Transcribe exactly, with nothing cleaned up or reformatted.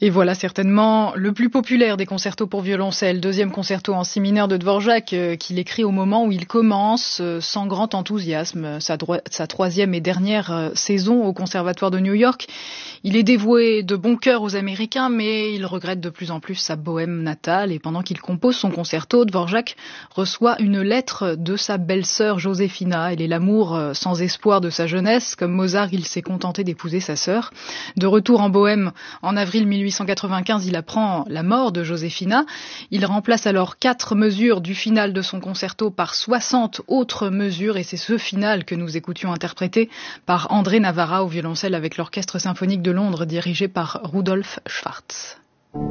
Et voilà certainement le plus populaire des concertos pour violoncelle, deuxième concerto en si mineur de Dvorak euh, qu'il écrit au moment où il commence, euh, sans grand enthousiasme, sa, dro- sa troisième et dernière euh, saison au Conservatoire de New York. Il est dévoué de bon cœur aux Américains, mais il regrette de plus en plus sa bohème natale. Et pendant qu'il compose son concerto, Dvorak reçoit une lettre de sa belle-sœur Josefina. Elle est l'amour euh, sans espoir de sa jeunesse. Comme Mozart, il s'est contenté d'épouser sa sœur. De retour en Bohème, en avril mille huit cent quatre-vingt-quinze, il apprend la mort de Josefina. Il remplace alors quatre mesures du final de son concerto par soixante autres mesures, et c'est ce final que nous écoutions interprété par André Navarra au violoncelle avec l'Orchestre symphonique de Londres dirigé par Rudolf Schwartz.